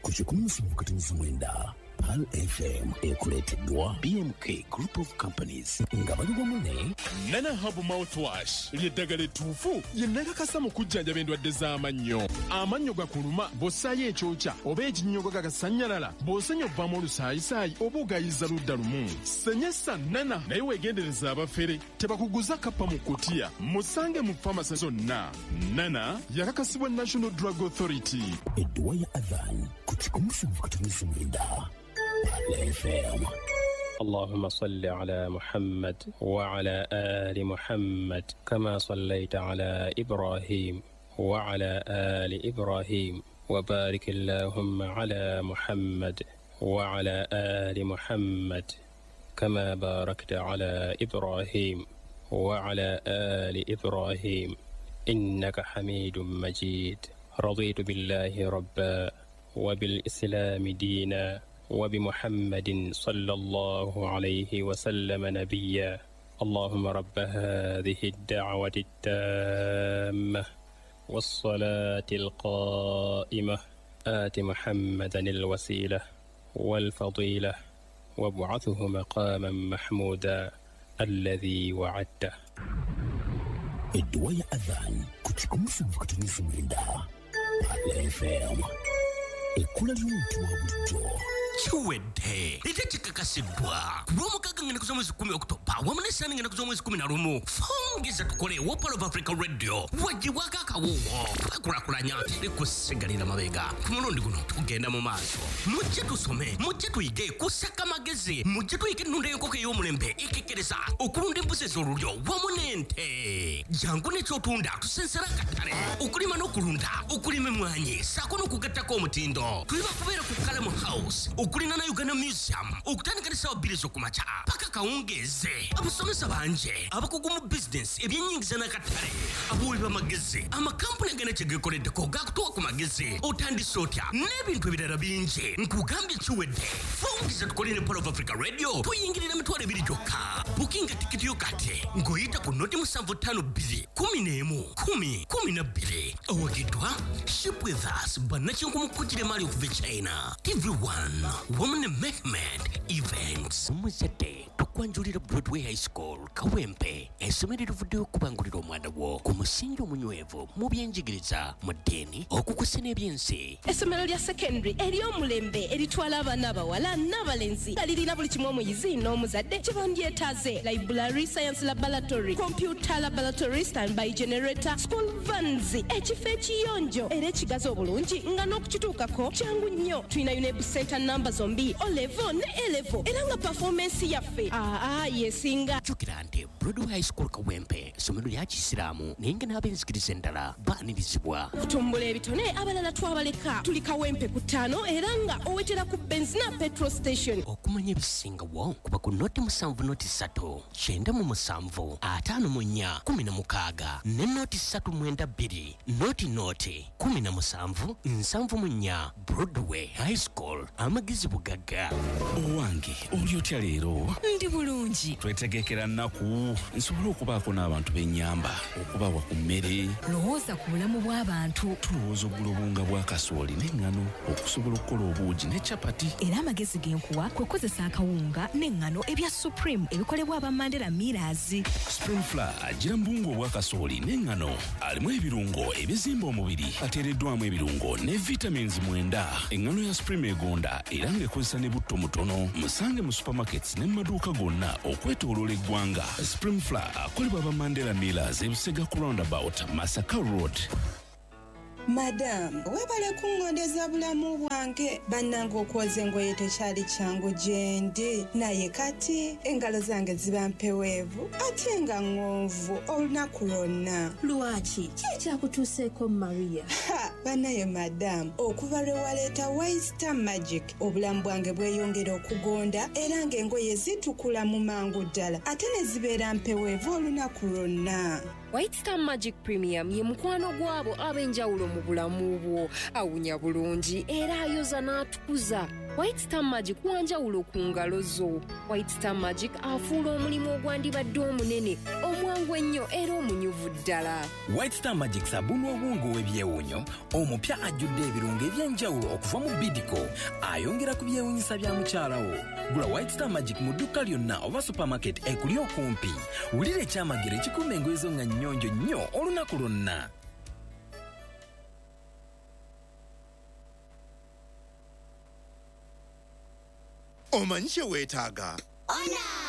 ku 17 Pal FM ekuleteddwa BMK Group of Companies nga baliwamu ne Nana Hub Mouthwash ly'eddagala ettuufu lye nnakakasa mu kujjanjaba endwadde z'amannyo. Amannyo gakuluma bw'ossaayo ekyokya oba ekinnyogo gagasannyalala bw'osenya obbamu olusaayisaayi oba ogayiza ludda lumu. Senyesa Nana naye weegendereza abafere tebakuguza kappa mu kutiya. Musange mu famasi zonna. Nana yakakasibwa National Drug Authority. Edduwa ya Adhan ku 17 FM. اللهم صل على محمد وعلى آل محمد كما صليت على إبراهيم وعلى آل إبراهيم وبارك اللهم على محمد وعلى آل محمد كما باركت على إبراهيم وعلى آل إبراهيم إنك حميد مجيد. رضيت بالله ربا وبالإسلام دينا وبمحمد صلى الله عليه وسلم نبيا. اللهم رب هذه الدعوة التامة والصلاة القائمة آت محمدا الوسيلة والفضيلة وابعثه مقاما محمودا الذي وعدته. Edduwa ya Adhan ku 17 FM. Ekkula ly'omuntu wa bulijjo. Chiwedde litekikakasidwa kulw'omukaaga ngenda kuza mwezi 10 Oktoba wamu n'essaani ngenda kuza mwezi 11 fongeza tukole wa Palo of Africa Radio wagibwako akawuuwo akulakulanya likusigalira mabega ku mulundi guno tugenda mu maaso mujje tusome mujje tuyige kusaka magezi mujje tuyige ennunda y'enkoko ey'omulembe ekekkereza okulunda embuzi ez'olulyo wamu n'ente jangu n'ekyotunda tusensera akatale okulima n'okulunda okulima emmwanyi saako n'okugattako omutindo tuliba kubeera ku Kalamu House okulina na Uganda Museum okutandika n'essaawa 2 ez'okumakya paka kawungeeze abasomesa banje abakugu mu business ebyennyingiza n'akatale abuuli b'amagezi amakampuni agenda kye geekoleddeko gaakutuwa ku magezi otandise otya n'ebintu ebirala bingi nkugambye kiwedde fongeza tukole ne Palo of Africa Radio tuyingirira emitwalo 2 gyokka bukinga tikiti yo kati ng'oyita ku noti 752 11 owagiddwa Ship with Us bannakinku mu kujjira emali okuva e China. TV1 Women Mehmet Events Muzete tukwanjulira Broadway High School Kawempe essomero livuddeyo okubangulira omwana wo ku musingi omunywevu mu byenjigiriza mu ddeeni okukusa n'ebyensi. Essomero lya secondary ery'omulembe eritwala abaana abawala n'abalenzi balirina buli kimu omuyizi n'omuzadde kye bandyetaaze: library, science laboratory, computer laboratory, standby generator, school vans, ekifo ekiyonjo era ekigazi obulungi nga n'okukituukako kyangu nnyo. Tulina UNEB center namba zombi O-level ne A-level era nga performance yaffe yesinga. Jjukira nti Broadway High School Kawempe essomero lya Kisiraamu naye nga n'ab'enzikiriza endala baanirizibwa. Kutumbula ebitone abalala twabaleka tuli Kawempe ku 5 era nga owetera ku benzina petrol station. Okumanya ebisingawo kuba ku noti 7 noti 3 97 54 16 ne noti 392 noti 17 74 Broadway High School amagezi bugagga. Owange oli otya leero? Ndi bulungi. Twetegekera nnaku nsobola okubaako n'abantu b'ennyamba okubawa ku mmere. Lowooza ku bulamu bw'abantu. Tulowooza oggula obunga bwa kasooli n'eŋŋano okusobola okukola obuugi ne capati. Era amagezi genkuwa kwe kukozesa akawunga n'eŋŋano ebya Supreme ebikolebwa aba Mandela Millers. Spring Flour agira mbungu obwa kasooli n'eŋŋano alimu ebirungo ebizimba omubiri ateereddwamu ebirungo ne vitamins 9. Eŋŋano ya Supreme egonda era ng'ekozesa ne butto mutono. Musange mu supermarkets ne maduuka gonna okwetooloola eggwanga. Spring Flour akolebwa aba Mandela Millers ebusega ku roundabout Masaka Road. Madam, webale kungondeza bulamu bwange bannanga okwoza engoye tekyali kyangu gyendi naye kati engalo zange ziba mpeweevu ate nga ŋŋonvu olunaku lwonna. Lwaki? Ki ekyakutuuseeko Maria? Banaye madam, okuva lwe waleeta White Star Magic obulamu bwange bweyongera okugonda era ng'engoye zitukula mu mangu ddala ate ne zibeera mpeweevu olunaku lwonna. White Star Magic Premium ye mukwano gwabo ab'enjawulo mu bulamu bwo. Awunya bulungi era ayoza n'atukuza. White Star Magic wanjawulo ku ngalo zo. White Star Magic afuula omulimu ogwandibadde omunene omwa mukambwe ennyo era omunyuvu ddala. White Star Magic sabuni obwongo w'ebyewunyo omupya ajjudde ebirungo eby'enjawulo okuva mu Bidco ayongera ku byewunyisa bya mukyalawo. Gula White Star Magic mu dduka lyonna oba supermarket ekuli okumpi. Wulira ekyamagero ekikuuma engoye zo nga nnyonjo nnyo olunaku lwonna. Omanyi kye weetaaga?